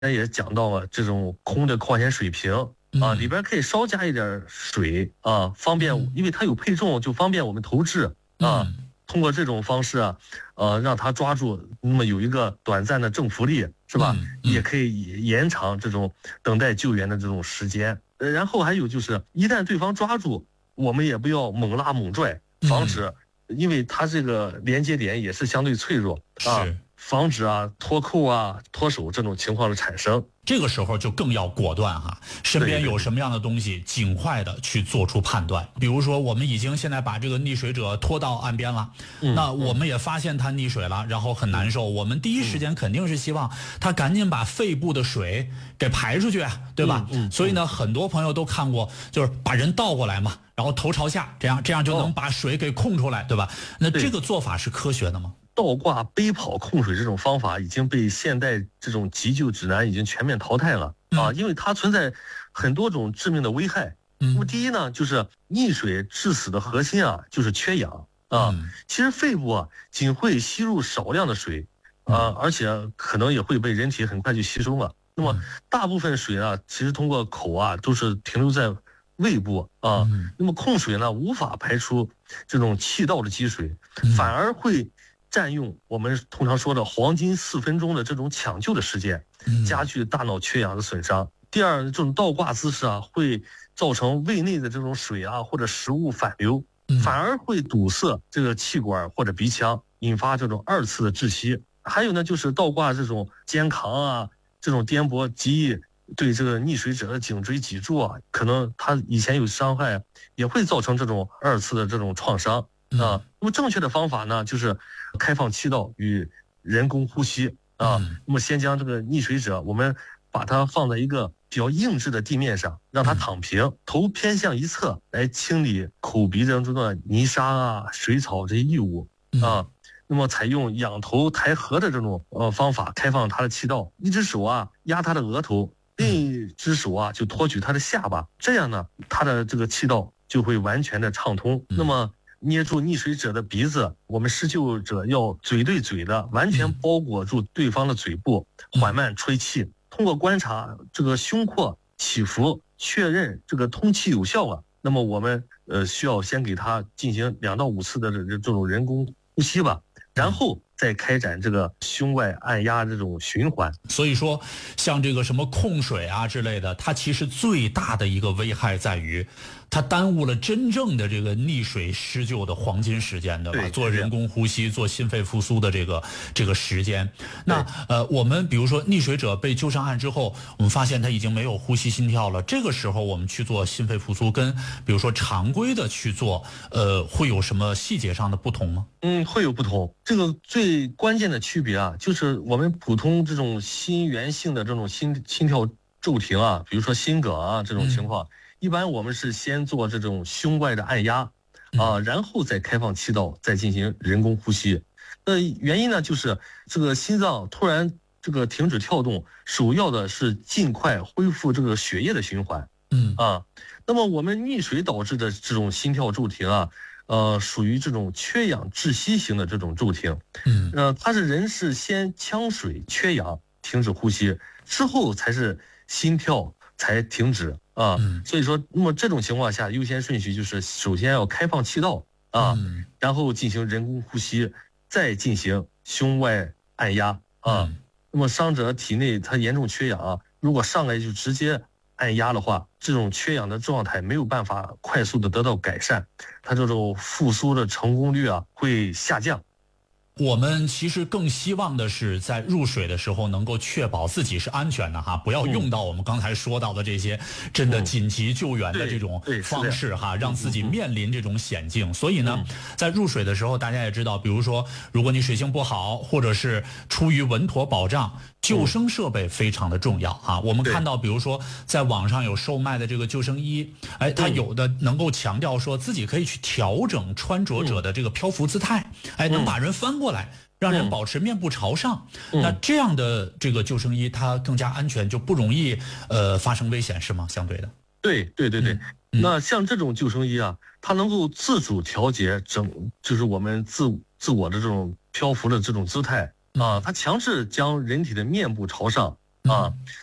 也讲到了这种空的矿泉水瓶啊，里边可以稍加一点水啊，方便，因为它有配重，就方便我们投掷啊。通过这种方式啊，让它抓住，那么有一个短暂的正浮力，是吧？也可以延长这种等待救援的这种时间。然后还有就是，一旦对方抓住，我们也不要猛拉猛拽，防止，因为它这个连接点也是相对脆弱啊，防止脱扣啊、脱手这种情况的产生。 这个时候就更要果断哈，身边有什么样的东西，尽快的去做出判断。比如说，我们已经现在把这个溺水者拖到岸边了，那我们也发现他溺水了，然后很难受。我们第一时间肯定是希望他赶紧把肺部的水给排出去，对吧？所以呢，很多朋友都看过，就是把人倒过来嘛，然后头朝下，这样就能把水给控出来，对吧？那这个做法是科学的吗？ 倒挂背跑控水这种方法已经被现代这种急救指南已经全面淘汰了啊，因为它存在很多种致命的危害。那么第一呢，就是溺水致死的核心就是缺氧啊。其实肺部仅会吸入少量的水而且可能也会被人体很快就吸收了。那么大部分水其实通过口都是停留在胃部啊。那么控水呢，无法排出这种气道的积水，反而会占用我们通常说的黄金4分钟的这种抢救的时间，加剧大脑缺氧的损伤。第二，这种倒挂姿势会造成胃内的这种水或者食物反流，反而会堵塞这个气管或者鼻腔，引发这种2次的窒息。还有呢，就是倒挂这种肩扛这种颠簸极易对这个溺水者的颈椎脊柱可能他以前有伤害，也会造成这种2次的这种创伤。那么正确的方法呢，就是开放气道与人工呼吸那么先将这个溺水者，我们把它放在一个比较硬质的地面上，让他躺平，头偏向一侧，来清理口鼻当中的泥沙水草这些异物那么采用仰头抬合的这种方法，开放他的气道，一只手压他的额头，另一只手就托举他的下巴，这样呢，他的这个气道就会完全的畅通。那么捏住溺水者的鼻子，我们施救者要嘴对嘴的完全包裹住对方的嘴部，缓慢吹气。通过观察这个胸廓起伏，确认这个通气有效了，那么我们需要先给他进行2到5次的这种人工呼吸吧，然后再开展这个胸外按压这种循环。 所以说，像这个什么控水之类的，它其实最大的一个危害在于，它耽误了真正的这个溺水施救的黄金时间，对吧？做人工呼吸、做心肺复苏的这个时间。那我们比如说溺水者被救上岸之后，我们发现他已经没有呼吸心跳了，这个时候我们去做心肺复苏，跟比如说常规的去做，会有什么细节上的不同吗？ 会有不同。这个最关键的区别就是我们普通这种心源性的这种心跳骤停比如说心梗这种情况。一般我们是先做这种胸外的按压然后再开放气道，再进行人工呼吸。原因呢，就是这个心脏突然这个停止跳动，首要的是尽快恢复这个血液的循环。那么我们溺水导致的这种心跳骤停属于这种缺氧窒息型的这种骤停。它是人是先呛水缺氧停止呼吸，之后才是心跳才停止。所以说，那么这种情况下，优先顺序就是首先要开放气道然后进行人工呼吸，再进行胸外按压那么伤者体内他严重缺氧如果上来就直接按压的话，这种缺氧的状态没有办法快速的得到改善，它这种复苏的成功率会下降。 我们其实更希望的是在入水的时候能够确保自己是安全的不要用到我们刚才说到的这些真的紧急救援的这种方式让自己面临这种险境。所以呢，在入水的时候，大家也知道，比如说如果你水性不好，或者是出于稳妥保障，救生设备非常的重要我们看到比如说在网上有售卖的这个救生衣，它有的能够强调说自己可以去调整穿着者的这个漂浮姿态，能把人翻过来，让人保持面部朝上。那这样的这个救生衣它更加安全，就不容易发生危险，是吗？相对的。 对。那像这种救生衣它能够自主调节就是我们自我的这种漂浮的这种姿态它强制将人体的面部朝上啊。